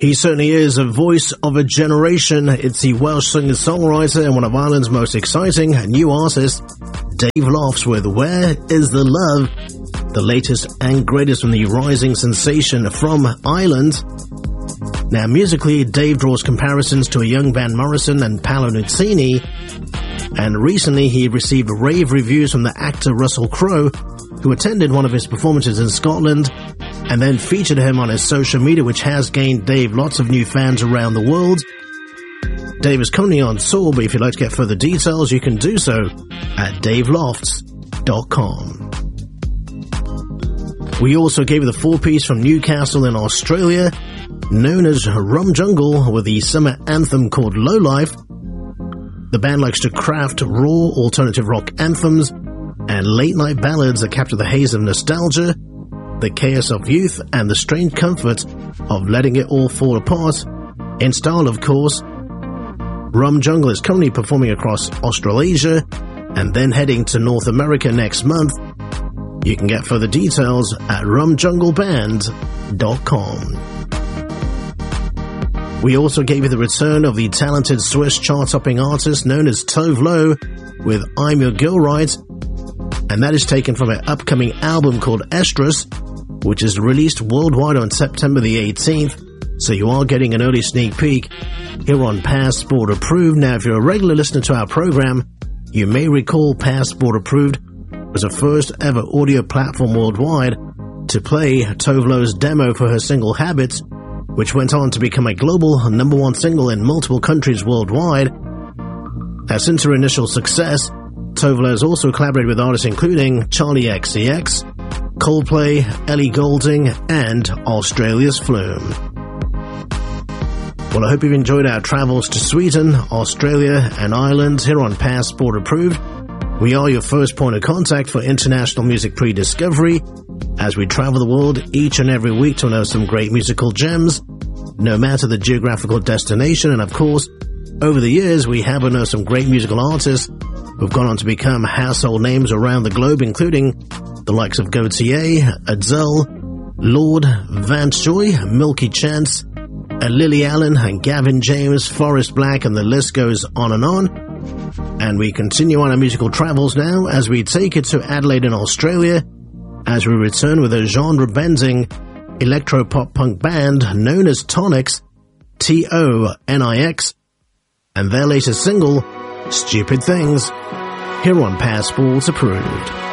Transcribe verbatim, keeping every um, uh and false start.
He certainly is a voice of a generation. It's the Welsh singer-songwriter and one of Ireland's most exciting new artists, Dave Lofts, with Where Is the Love, the latest and greatest from the rising sensation from Ireland. Now, musically, Dave draws comparisons to a young Van Morrison and Paolo Nutini, and recently he received rave reviews from the actor Russell Crowe, who attended one of his performances in Scotland and then featured him on his social media, which has gained Dave lots of new fans around the world. Dave is currently on tour, but if you'd like to get further details, you can do so at dave lofts dot com. We also gave you the four-piece from Newcastle in Australia, known as Rum Jungle, with the summer anthem called Low Life. The band likes to craft raw alternative rock anthems and late-night ballads that capture the haze of nostalgia, the chaos of youth, and the strange comfort of letting it all fall apart, in style of course. Rum Jungle is currently performing across Australasia and then heading to North America next month. You can get further details at rum jungle band dot com. We also gave you the return of the talented Swiss chart-topping artist known as Tove Lo with I'm Your Girl Right, and that is taken from an upcoming album called Estrus, which is released worldwide on September the eighteenth, so you are getting an early sneak peek here on Passport Approved. Now, if you're a regular listener to our program, you may recall Passport Approved was the first ever audio platform worldwide to play Tove Lo's demo for her single Habits, which went on to become a global number one single in multiple countries worldwide. Now, since her initial success, Tove Lo has also collaborated with artists including Charlie X C X, Coldplay, Ellie Goulding, and Australia's Flume. Well, I hope you've enjoyed our travels to Sweden, Australia, and Ireland here on Passport Approved. We are your first point of contact for international music pre-discovery as we travel the world each and every week to know some great musical gems, no matter the geographical destination. And of course, over the years, we have unearthed some great musical artists who've gone on to become household names around the globe, including the likes of Gautier, Adele, Lord, Vance Joy, Milky Chance, Lily Allen, and Gavin James, Forrest Black, and the list goes on and on. And we continue on our musical travels now as we take it to Adelaide in Australia, as we return with a genre-bending electro-pop-punk band known as Tonix, T O N I X, and their latest single, Stupid Things, here on Passport Approved.